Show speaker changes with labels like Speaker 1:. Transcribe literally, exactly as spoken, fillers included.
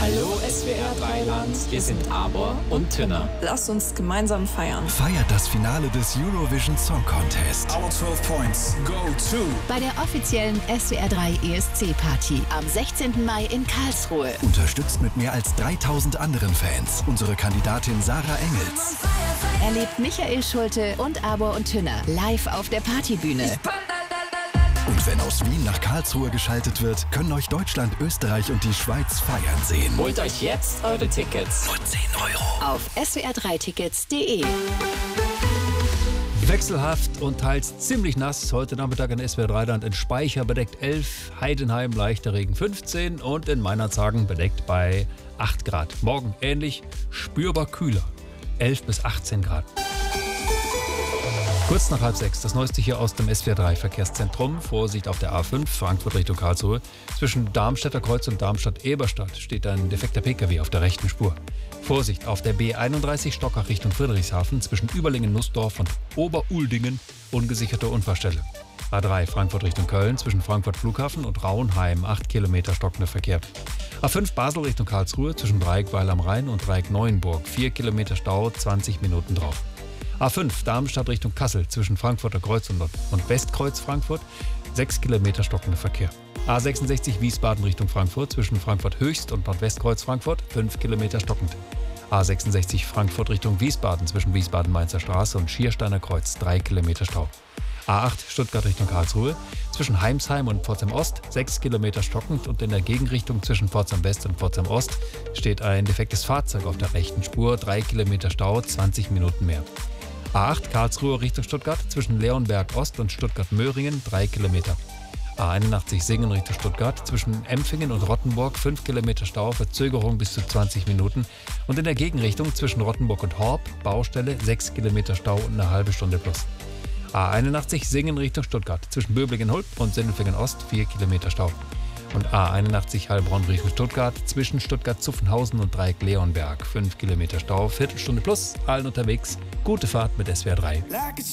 Speaker 1: Hallo S W R Dreiland, wir sind Abor und Tünner.
Speaker 2: Lasst uns gemeinsam feiern.
Speaker 3: Feiert das Finale des Eurovision Song Contest.
Speaker 4: Our zwölf points go to.
Speaker 5: Bei der offiziellen S W R drei E S C-Party am sechzehnten Mai in Karlsruhe.
Speaker 3: Unterstützt mit mehr als dreitausend anderen Fans unsere Kandidatin Sarah Engels.
Speaker 5: Erlebt Michael Schulte und Abor und Tünner live auf der Partybühne.
Speaker 3: Und wenn aus Wien nach Karlsruhe geschaltet wird, können euch Deutschland, Österreich und die Schweiz feiern sehen.
Speaker 1: Holt euch jetzt eure Tickets.
Speaker 3: Nur zehn Euro.
Speaker 5: Auf S W R drei Tickets punkt de.
Speaker 6: Wechselhaft und teils ziemlich nass. Heute Nachmittag in S W R Dreiland in Speicher bedeckt elf, Heidenheim leichter Regen fünfzehn und in Meinerzhagen bedeckt bei acht Grad. Morgen ähnlich, spürbar kühler, elf bis achtzehn Grad. Kurz nach halb sechs, das Neueste hier aus dem S W R drei Verkehrszentrum. Vorsicht auf der A fünf, Frankfurt Richtung Karlsruhe. Zwischen Darmstädter Kreuz und Darmstadt-Eberstadt steht ein defekter Pkw auf der rechten Spur. Vorsicht auf der B einunddreißig, Stockach Richtung Friedrichshafen. Zwischen Überlingen-Nussdorf und Oberuldingen ungesicherte Unfallstelle. A drei, Frankfurt Richtung Köln. Zwischen Frankfurt Flughafen und Rauenheim acht Kilometer stockender Verkehr. A fünf, Basel Richtung Karlsruhe. Zwischen Dreieck Weil am Rhein und Dreieck Neuenburg. vier Kilometer Stau, zwanzig Minuten drauf. A fünf, Darmstadt Richtung Kassel, zwischen Frankfurter Kreuz und Westkreuz Frankfurt, sechs Kilometer stockender Verkehr. A sechsundsechzig, Wiesbaden Richtung Frankfurt, zwischen Frankfurt Höchst und Nordwestkreuz Frankfurt, fünf Kilometer stockend. A sechsundsechzig, Frankfurt Richtung Wiesbaden, zwischen Wiesbaden-Mainzer Straße und Schiersteiner Kreuz, drei Kilometer Stau. A acht, Stuttgart Richtung Karlsruhe, zwischen Heimsheim und Pforzheim Ost, sechs Kilometer stockend und in der Gegenrichtung zwischen Pforzheim West und Pforzheim Ost steht ein defektes Fahrzeug auf der rechten Spur, drei Kilometer Stau, zwanzig Minuten mehr. A acht, Karlsruhe Richtung Stuttgart, zwischen Leonberg Ost und Stuttgart-Möhringen, drei Kilometer. A einundachtzig, Singen Richtung Stuttgart, zwischen Empfingen und Rottenburg, fünf Kilometer Stau, Verzögerung bis zu zwanzig Minuten. Und in der Gegenrichtung zwischen Rottenburg und Horb, Baustelle, sechs Kilometer Stau und eine halbe Stunde plus. A einundachtzig, Singen Richtung Stuttgart, zwischen Böblingen-Hulp und Sindelfingen Ost, vier Kilometer Stau. Und A einundachtzig, Heilbronn Richtung Stuttgart, zwischen Stuttgart-Zuffenhausen und Dreieck Leonberg, fünf Kilometer Stau, Viertelstunde plus, allen unterwegs. Gute Fahrt mit S W R drei.